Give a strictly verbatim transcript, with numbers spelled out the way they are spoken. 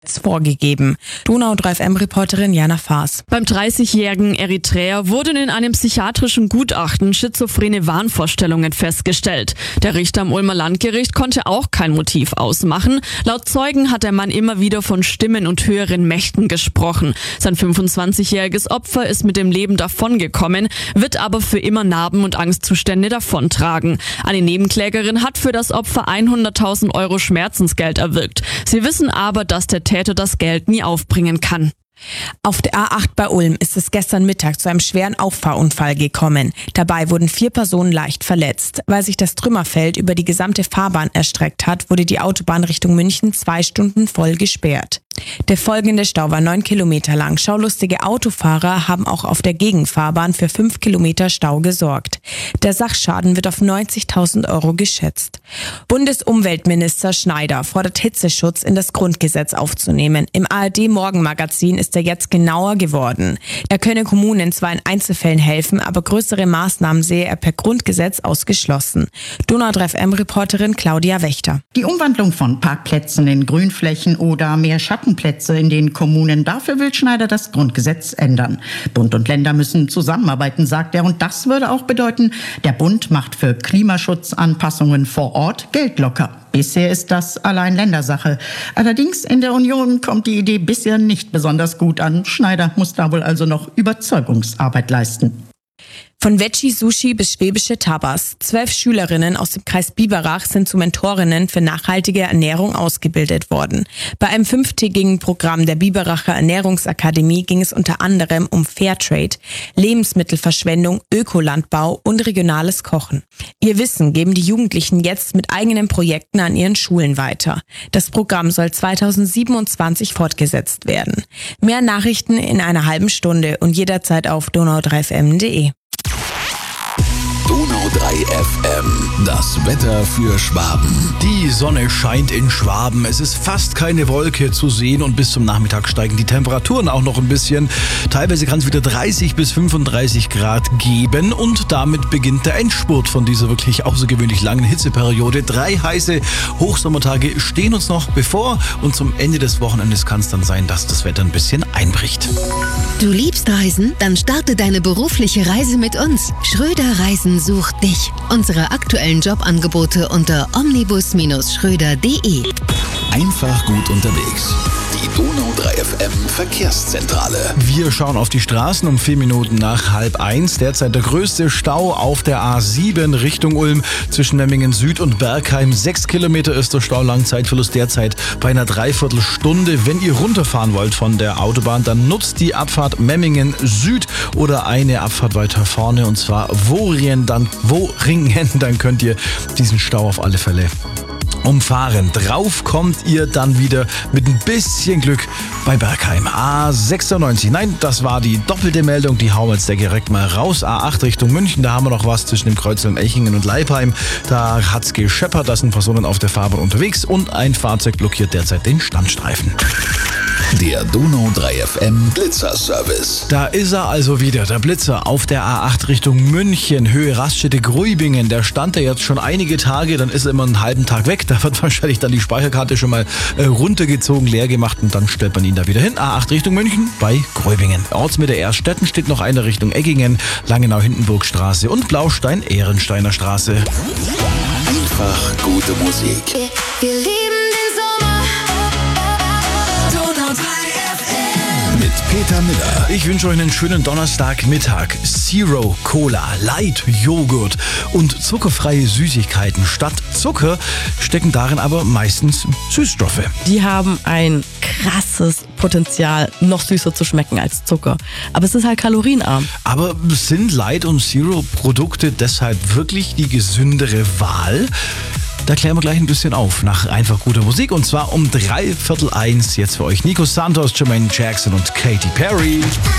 vorgegeben. Donau drei F M-Reporterin Jana Faas. Beim dreißigjährigen Eritreer wurden in einem psychiatrischen Gutachten schizophrene Wahnvorstellungen festgestellt. Der Richter am Ulmer Landgericht konnte auch kein Motiv ausmachen. Laut Zeugen hat der Mann immer wieder von Stimmen und höheren Mächten gesprochen. Sein fünfundzwanzigjähriges Opfer ist mit dem Leben davongekommen, wird aber für immer Narben und Angstzustände davontragen. Eine Nebenklägerin hat für das Opfer hunderttausend Euro Schmerzensgeld erwirkt. Sie wissen aber, dass der Täter das Geld nie aufbringen kann. Auf der A acht bei Ulm ist es gestern Mittag zu einem schweren Auffahrunfall gekommen. Dabei wurden vier Personen leicht verletzt. Weil sich das Trümmerfeld über die gesamte Fahrbahn erstreckt hat, wurde die Autobahn Richtung München zwei Stunden voll gesperrt. Der folgende Stau war neun Kilometer lang. Schaulustige Autofahrer haben auch auf der Gegenfahrbahn für fünf Kilometer Stau gesorgt. Der Sachschaden wird auf neunzigtausend Euro geschätzt. Bundesumweltminister Schneider fordert Hitzeschutz in das Grundgesetz aufzunehmen. Im A R D-Morgenmagazin ist er jetzt genauer geworden. Er könne Kommunen zwar in Einzelfällen helfen, aber größere Maßnahmen sehe er per Grundgesetz ausgeschlossen. Donau drei F M-Reporterin Claudia Wächter. Die Umwandlung von Parkplätzen in Grünflächen oder mehr Schattenplätze in den Kommunen, dafür will Schneider das Grundgesetz ändern. Bund und Länder müssen zusammenarbeiten, sagt er, und das würde auch bedeuten, der Bund macht für Klimaschutzanpassungen vor Ort Geld locker. Bisher ist das allein Ländersache. Allerdings in der Union kommt die Idee bisher nicht besonders gut an. Schneider muss da wohl also noch Überzeugungsarbeit leisten. Von Veggie-Sushi bis schwäbische Tapas. Zwölf Schülerinnen aus dem Kreis Biberach sind zu Mentorinnen für nachhaltige Ernährung ausgebildet worden. Bei einem fünftägigen Programm der Biberacher Ernährungsakademie ging es unter anderem um Fairtrade, Lebensmittelverschwendung, Ökolandbau und regionales Kochen. Ihr Wissen geben die Jugendlichen jetzt mit eigenen Projekten an ihren Schulen weiter. Das Programm soll zweitausendsiebenundzwanzig fortgesetzt werden. Mehr Nachrichten in einer halben Stunde und jederzeit auf donau drei f m punkt d e. Donau drei F M, das Wetter für Schwaben. Die Sonne scheint in Schwaben. Es ist fast keine Wolke zu sehen und bis zum Nachmittag steigen die Temperaturen auch noch ein bisschen. Teilweise kann es wieder dreißig bis fünfunddreißig Grad geben und damit beginnt der Endspurt von dieser wirklich außergewöhnlich langen Hitzeperiode. Drei heiße Hochsommertage stehen uns noch bevor und zum Ende des Wochenendes kann es dann sein, dass das Wetter ein bisschen einbricht. Du liebst Reisen? Dann starte deine berufliche Reise mit uns. Schröder Reisen sucht dich. Unsere aktuellen Jobangebote unter omnibus schröder punkt de. Einfach gut unterwegs. Die Donau drei F M Verkehrszentrale. Wir schauen auf die Straßen um vier Minuten nach halb eins. Derzeit der größte Stau auf der A sieben Richtung Ulm zwischen Memmingen Süd und Bergheim. Sechs Kilometer ist der Stau lang. Zeitverlust derzeit bei einer Dreiviertelstunde. Wenn ihr runterfahren wollt von der Autobahn, dann nutzt die Abfahrt Memmingen Süd oder eine Abfahrt weiter vorne und zwar Worien, dann Woringen. Dann könnt ihr diesen Stau auf alle Fälle umfahren. Drauf kommt ihr dann wieder mit ein bisschen Glück bei Bergheim. A sechsundneunzig, nein, das war die doppelte Meldung, die hauen wir jetzt direkt mal raus. A acht Richtung München, da haben wir noch was zwischen dem Kreuz Echingen und Leipheim. Da hat's gescheppert, da sind Personen auf der Fahrbahn unterwegs und ein Fahrzeug blockiert derzeit den Standstreifen. Der Donau drei F M Blitzerservice. Da ist er also wieder, der Blitzer auf der A acht Richtung München, Höhe Raststätte-Gruibingen. Der stand ja jetzt schon einige Tage, dann ist er immer einen halben Tag weg. Da wird wahrscheinlich dann die Speicherkarte schon mal äh, runtergezogen, leer gemacht und dann stellt man ihn da wieder hin. A acht Richtung München bei Gruibingen. Ortsmitte Erstetten steht noch eine Richtung Eggingen, Langenau-Hindenburgstraße und Blaustein-Ehrensteiner Straße. Einfach gute Musik. Wir lieben den Sommer. Donau drei F M. Mit Peter Miller. Ich wünsche euch einen schönen Donnerstagmittag. Zero Cola, Light Joghurt und zuckerfreie Süßigkeiten. Statt Zucker stecken darin aber meistens Süßstoffe. Die haben ein krasses Potenzial, noch süßer zu schmecken als Zucker. Aber es ist halt kalorienarm. Aber sind Light- und Zero-Produkte deshalb wirklich die gesündere Wahl? Da klären wir gleich ein bisschen auf nach einfach guter Musik und zwar um drei Viertel eins. Jetzt für euch Nico Santos, Jermaine Jackson und Katy Perry.